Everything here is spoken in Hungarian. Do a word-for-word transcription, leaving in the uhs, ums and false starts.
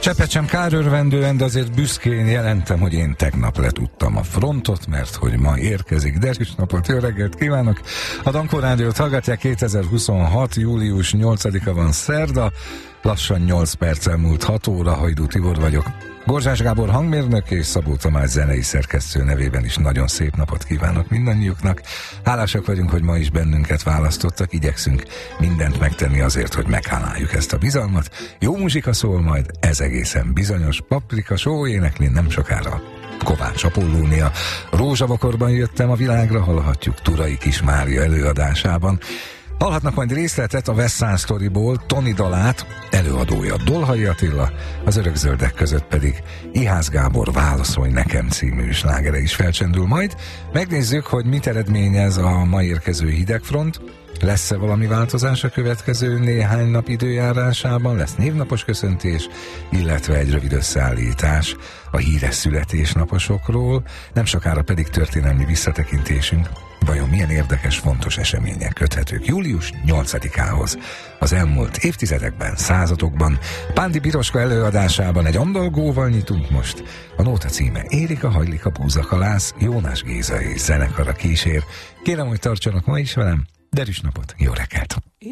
Cseppet sem kárörvendően, de azért büszkén jelentem, hogy én tegnap letudtam a frontot, mert hogy ma érkezik derűs napot, jó reggelt kívánok! A Dankó Rádiót hallgatják, kétezer-huszonhat. július nyolcadika van, szerda, lassan nyolc perccel múlt hat óra, Hajdú Tibor vagyok. Gorzsás Gábor hangmérnök és Szabó Tamás zenei szerkesztő nevében is nagyon szép napot kívánok mindannyiuknak. Hálásak vagyunk, hogy ma is bennünket választottak, igyekszünk mindent megtenni azért, hogy megháláljuk ezt a bizalmat. Jó muzsika szól majd, ez egészen bizonyos. Paprika Show énekli nem sokára Kovács Apollónia. Rózsavakorban jöttem a világra, hallhatjuk Turai Kis Mária előadásában. Hallhatnak majd részletet a West Side Storyból, Toni dalát, előadója Dolhai Attila, az Örökzöldek között pedig Ihász Gábor Válaszolj nekem című slágere is felcsendül majd. Megnézzük, hogy mit eredményez a ma érkező hidegfront, lesz-e valami változás a következő néhány nap időjárásában, lesz névnapos köszöntés, illetve egy rövid összeállítás a híres születésnaposokról, nem sokára pedig történelmi visszatekintésünk. Vajon milyen érdekes, fontos események köthetők július nyolcadikához? Az elmúlt évtizedekben, századokban, Pándi Piroska előadásában egy andalgóval nyitunk most. A nóta címe Érika Hajlik a búzakalász, Jónás Géza és zenekara kísér. Kérem, hogy tartsanak ma is velem, derűs napot, jó reggelt!